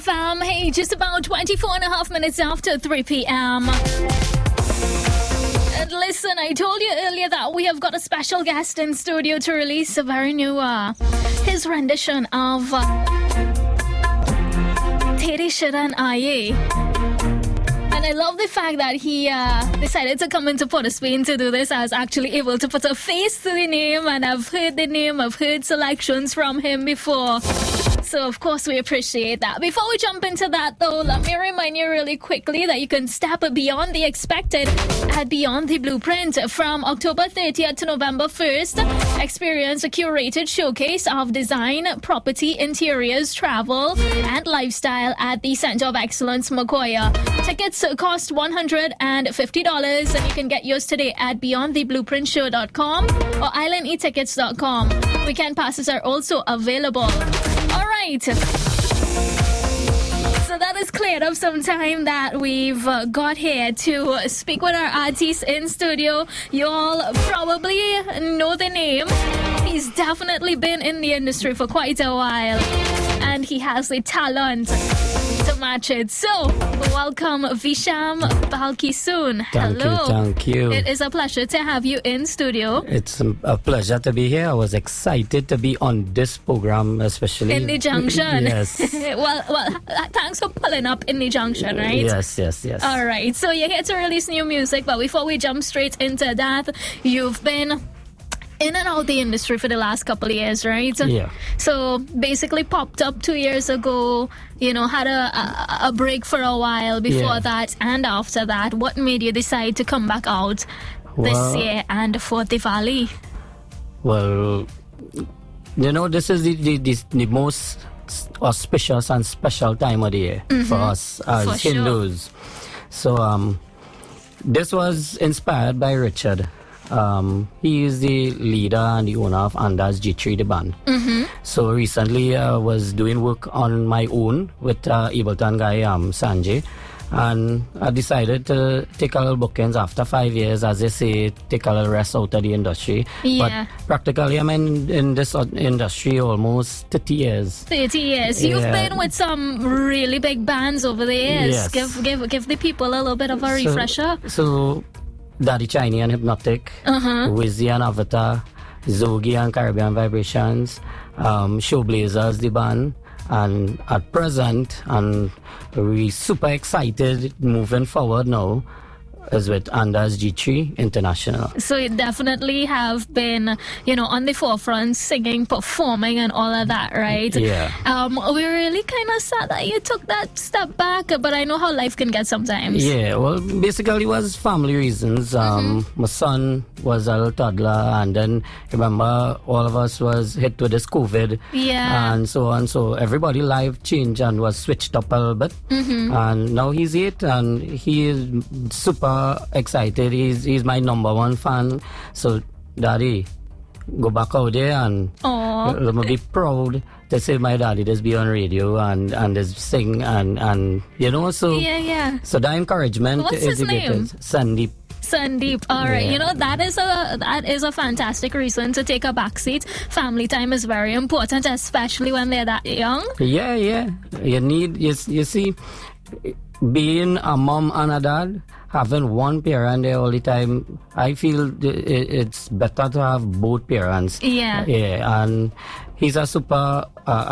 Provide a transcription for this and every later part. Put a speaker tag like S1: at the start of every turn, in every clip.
S1: FM. Hey, just about 24 and a half minutes after 3 p.m. And listen, I told you earlier that we have got a special guest in studio to release a very new, his rendition of Tere Sharan Aaye. And I love the fact that he decided to come into Port of Spain to do this. I was actually able to put a face to the name, and I've heard the name, I've heard selections from him before. So, of course, we appreciate that. Before we jump into that, though, let me remind you really quickly that you can step beyond the expected at Beyond the Blueprint. From October 30th to November 1st, experience a curated showcase of design, property, interiors, travel, and lifestyle at the Center of Excellence, Macoya. Tickets cost $150, and you can get yours today at beyondtheblueprintshow.com or islandetickets.com. Weekend passes are also available. All right. So that is cleared up some time that we've got here to speak with our artist in studio. You all probably know the name. He's definitely been in the industry for quite a while, and he has the talent to match it. So, welcome Visham Balkisoon. Hello.
S2: Thank you.
S1: It is a pleasure to have you in studio.
S2: It's a pleasure to be here. I was excited to be on this program, especially
S1: in the Junction.
S2: Yes.
S1: well, thanks for pulling up in the Junction, right?
S2: Yes.
S1: All right. So you're here to release new music, but before we jump straight into that, you've been in and out the industry for the last couple of years, right?
S2: Yeah.
S1: So basically popped up 2 years ago, had a break for a while before that and after that. What made you decide to come back out this year and for Diwali?
S2: Well, this is the most auspicious and special time of the year for us as Hindus. Sure. So this was inspired by Richard. He is the leader and the owner of Andaz G3, the band. So recently I was doing work on my own with Ableton guy Sanjay, and I decided to take a little bookends after 5 years, as they say, take a little rest out of the industry.
S1: Yeah.
S2: But practically I'm in this industry almost 30 years. 30
S1: years. You've been with some really big bands over the years.
S2: Yes.
S1: Give the people a little bit of a refresher.
S2: So Daddy Chiney and Hypnotic, Wizzy and Avatar, Zogi and Caribbean Vibrations, Showblazers, the band, and at present, and we're super excited moving forward now, is with Andaz G3 International.
S1: So you definitely have been, on the forefront, singing, performing, and all of that, right?
S2: Yeah.
S1: We're really kind of sad that you took that step back, but I know how life can get sometimes.
S2: Yeah, well, basically it was family reasons. My son was a little toddler, and then remember all of us was hit with this COVID, and so on. So everybody life changed and was switched up a little bit, and now he's 8, and he is super excited. He's my number one fan. So, Daddy, go back out there and I'm gonna be proud to say my daddy does be on radio and does sing and so so that encouragement.
S1: What's his name?
S2: Sandeep.
S1: All right. That is a fantastic reason to take a backseat. Family time is very important, especially when they're that young.
S2: Yeah. You see, being a mom and a dad, having one parent there all the time, I feel it's better to have both parents.
S1: Yeah.
S2: And he's a super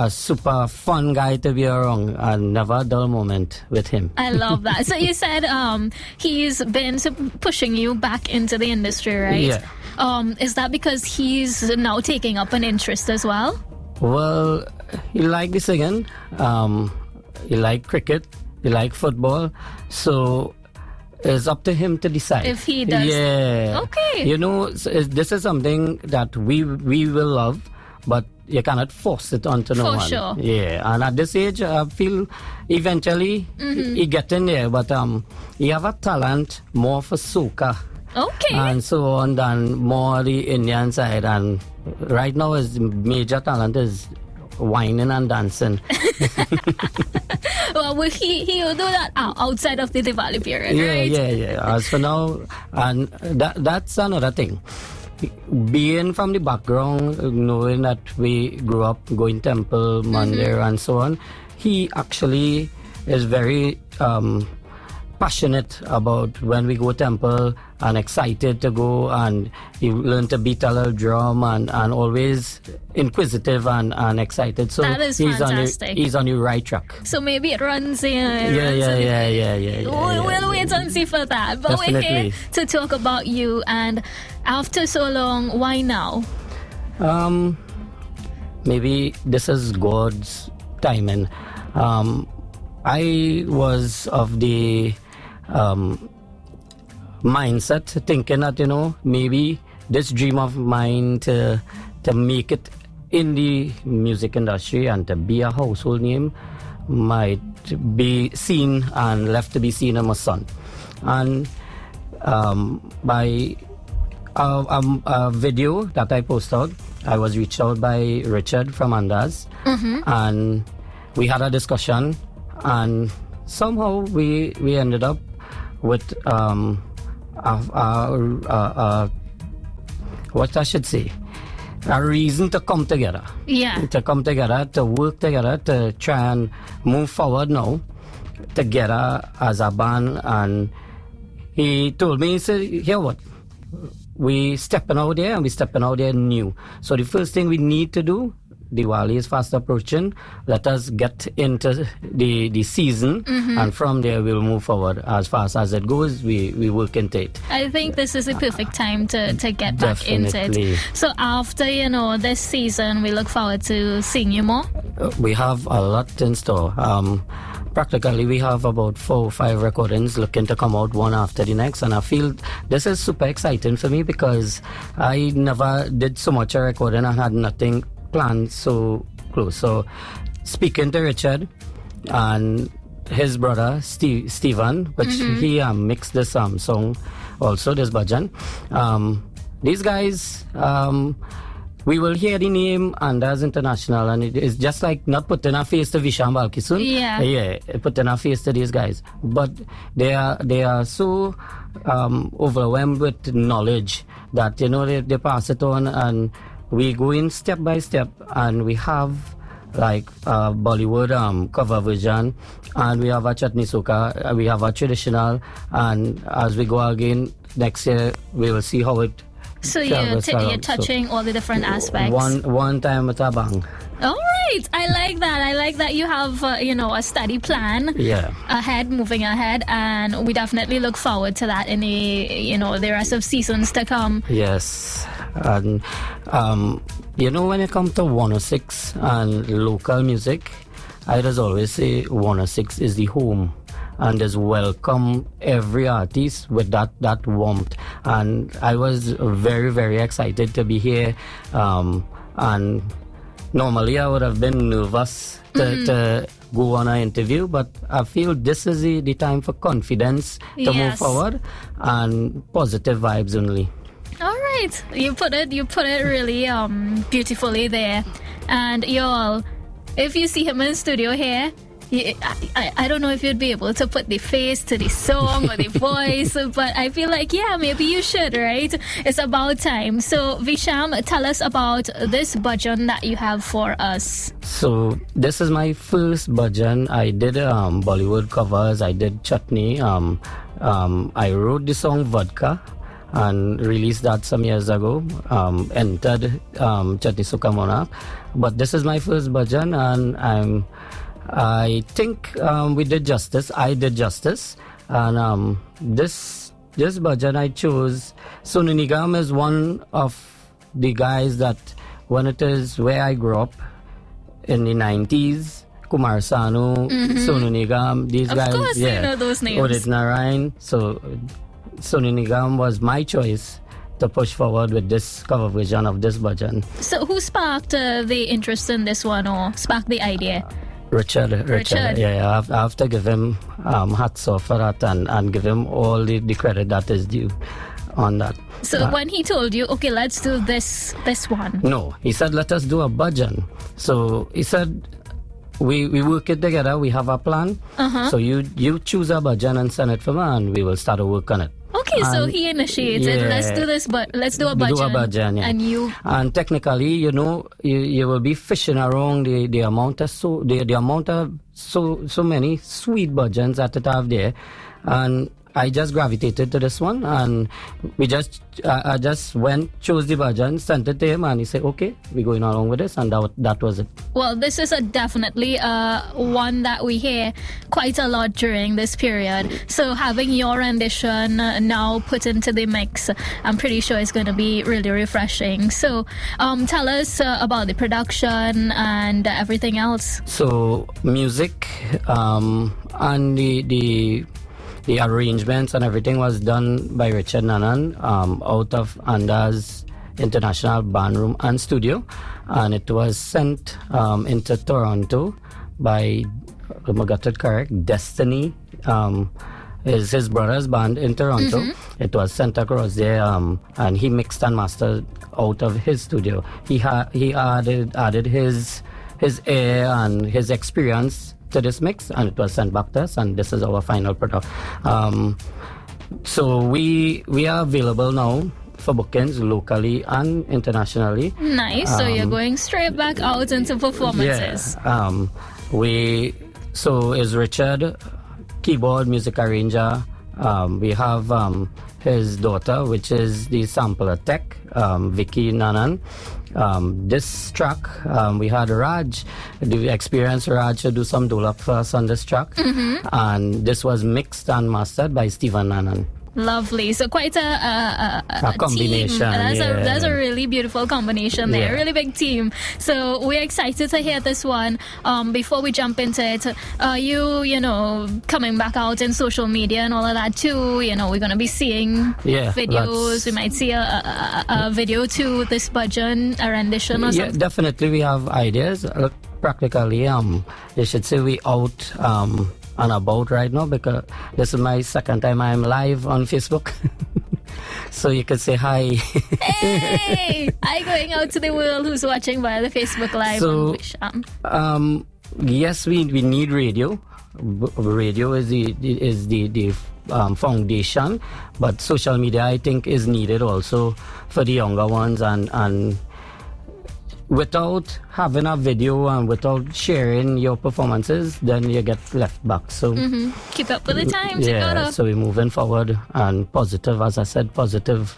S2: fun guy to be around, and never a dull moment with him.
S1: I love that. So you said he's been pushing you back into the industry, right?
S2: Yeah.
S1: Is that because he's now taking up an interest as well?
S2: Well, he likes the singing. He likes cricket. He likes football. So it's up to him to decide.
S1: If he does.
S2: Yeah.
S1: Okay.
S2: This is something that we will love, but you cannot force it onto no one.
S1: For sure.
S2: Yeah. And at this age, I feel eventually he get in there, but he have a talent more for soca.
S1: Okay.
S2: And so on than more the Indian side. And right now his major talent is whining and dancing.
S1: Well, he will do that outside of the Diwali period, right?
S2: Yeah. As for now, and that's another thing. being from the background, knowing that we grew up going temple, mandir, and so on, he actually is very passionate about when we go temple and excited to go, and he learned to beat a little drum and always inquisitive and excited. So
S1: that is fantastic.
S2: He's on the right track.
S1: So maybe it runs in.
S2: Yeah.
S1: We'll wait and see for that. But
S2: Definitely.
S1: we're here to talk about you, and after so long, why now?
S2: Maybe this is God's timing. I was of the mindset, thinking that maybe this dream of mine to make it in the music industry and to be a household name might be seen and left to be seen in my son. And by a video that I posted, I was reached out by Richard from Andaz, and we had a discussion, and somehow we ended up with what I should say, a reason to come together.
S1: Yeah.
S2: To come together, to work together, to try and move forward now together as a band. And he told me, he said, hear what? We stepping out there, and we stepping out there new. So the first thing we need to do, Diwali is fast approaching. Let us get into the season, and from there we'll move forward. As fast as it goes, we work into it.
S1: I think this is a perfect time to get back into
S2: Definitely.
S1: it. So after this season, we look forward to seeing you more.
S2: We have a lot in store. Practically, we have about 4 or 5 recordings looking to come out one after the next, and I feel this is super exciting for me because I never did so much a recording and had nothing planned so close. So speaking to Richard and his brother Stephen, which he mixed this song also, this bhajan, these guys, we will hear the name Andaz International, and it is just like not putting a face to Visham Balkisun.
S1: Yeah,
S2: putting a face to these guys, but they are so overwhelmed with knowledge that they pass it on, and we go in step by step, and we have like a Bollywood cover version, and we have a Chutney Soka, we have a traditional, and as we go again next year, we will see how it.
S1: So you're touching all the different aspects.
S2: One time with a bang.
S1: All right, I like that. You have a steady plan moving ahead, and we definitely look forward to that in the rest of seasons to come.
S2: Yes, and when it comes to 106 and local music, I just always say 106 is the home, and just welcome every artist with that warmth. And I was very, very excited to be here, and normally I would have been nervous to go on an interview, but I feel this is the time for confidence to move forward and positive vibes only.
S1: All right, you put it really beautifully there. And y'all, if you see him in studio here, I don't know if you'd be able to put the face to the song or the voice, but I feel like, maybe you should, right? It's about time. So, Visham, tell us about this bhajan that you have for us.
S2: So, this is my first bhajan. I did Bollywood covers, I did Chutney. I wrote the song Vodka and released that some years ago, entered Chutney Soka Monarch. But this is my first bhajan, and I think we did justice. I did justice, and this bhajan I chose. Sonu Nigam is one of the guys that, when it is where I grew up in the 90s, Kumar Sanu, Sonu Nigam, these guys.
S1: Of course, you know those names.
S2: Udit Narayan. So Sonu Nigam was my choice to push forward with this cover version of this bhajan.
S1: So who sparked the interest in this one, or sparked the idea?
S2: Richard. Yeah, I have to give him hats off for that, and give him all the credit that is due on that.
S1: So when he told you, okay, let's do this one.
S2: No, he said, let us do a bhajan. So he said, we work it together, we have a plan. So you choose a bhajan and send it for me, and we will start to work on it.
S1: Okay. Okay, so he initiated, let's do this, but let's do a bhajan.
S2: Do a bhajan, yeah. And technically, you will be fishing around the amount of so many sweet bhajans that it have there, and I just gravitated to this one, and I just chose the bhajan, sent it to him, and he said, okay, we're going along with this, and that was it.
S1: Well, this is definitely one that we hear quite a lot during this period. So having your rendition now put into the mix, I'm pretty sure it's going to be really refreshing. So tell us about the production and everything else.
S2: So music and the arrangements and everything was done by Richard Nanan out of Andaz International Band Room and Studio, and it was sent into Toronto by, I got it correct, Destiny is his brother's band in Toronto. Mm-hmm. It was sent across there, and he mixed and mastered out of his studio. He added his air and his experience to this mix, and it was sent back to us, and this is our final product. So we are available now for bookings locally and internationally.
S1: Nice. So you're going straight back out into performances.
S2: Yeah. So is Richard, keyboard, music arranger. We have his daughter, which is the sampler tech, Vicky Nanan. This track, we had Raj, the experienced Raj to do some dulap for us on this track. Mm-hmm. And this was mixed and mastered by Stephen Nanan.
S1: Lovely. So quite a
S2: combination.
S1: Team. That's a really beautiful combination there. Yeah. Really big team. So we're excited to hear this one. Before we jump into it, are you coming back out in social media and all of that too? We're going to be seeing videos. We might see a video to this bhajan, a rendition or something.
S2: Yeah, definitely. We have ideas. Practically, you should say we out and about right now, because this is my second time I'm live on Facebook. So you could say hi.
S1: Hey! Hi going out to the world who's watching via the Facebook Live.
S2: So, yes, we need radio. Radio is the foundation, but social media, I think, is needed also for the younger ones, and without having a video and without sharing your performances, then you get left back. So
S1: keep up with the times.
S2: Yeah, so we're moving forward and positive, as I said, positive.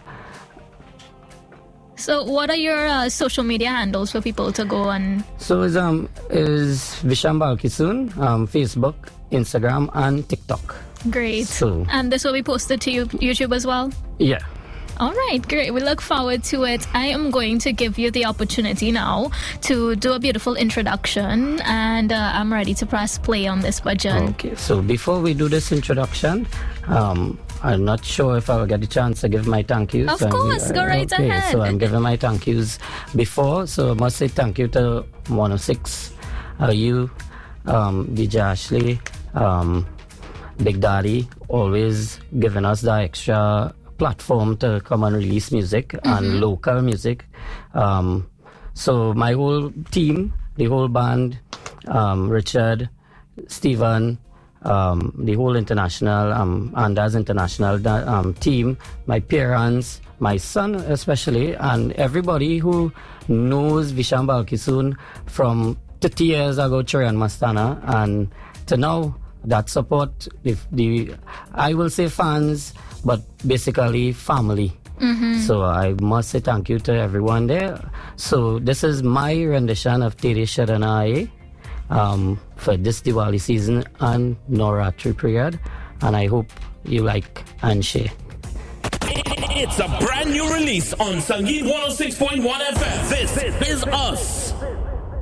S1: So what are your social media handles for people to go on?
S2: So is Visham Balkisoon, Facebook, Instagram, and TikTok.
S1: Great.
S2: So,
S1: and this will be posted to YouTube as well?
S2: Yeah.
S1: All right, great. We look forward to it. I am going to give you the opportunity now to do a beautiful introduction, and I'm ready to press play on this bhajan.
S2: Okay, so before we do this introduction, I'm not sure if I'll get a chance to give my thank yous.
S1: Of course, go right ahead.
S2: So I'm giving my thank yous before, so I must say thank you to 106, you, DJ Ashley, Big Daddy, always giving us the extra platform to come and release music and local music. So my whole team, the whole band, Richard, Stephen, the whole international Andaz International team, my parents, my son especially, and everybody who knows Visham Balkisoon from 30 years ago, Chorian Mastana, and to now, that support, I will say fans, but basically family. So I must say thank you to everyone there. So this is my rendition of Tere Sharanaaye for this Diwali season and Navratri period, and I hope you like and share.
S3: It's a brand new release on Sangeet 106.1 FM. This is us.